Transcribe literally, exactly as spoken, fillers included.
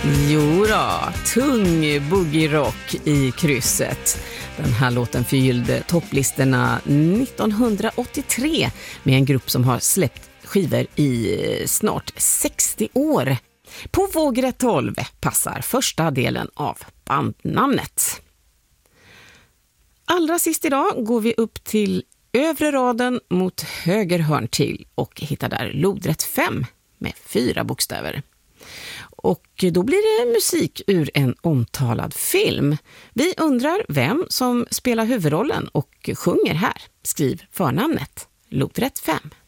Jo då, tung boogie-rock i krysset. Den här låten förgyllde topplistorna nittonhundraåttiotre med en grupp som har släppt skivor i snart sextio år. På vågrätt tolv passar första delen av bandnamnet. Allra sist idag går vi upp till övre raden mot höger hörn till och hittar där lodrätt fem med fyra bokstäver. Och då blir det musik ur en omtalad film. Vi undrar vem som spelar huvudrollen och sjunger här. Skriv förnamnet lodrätt fem.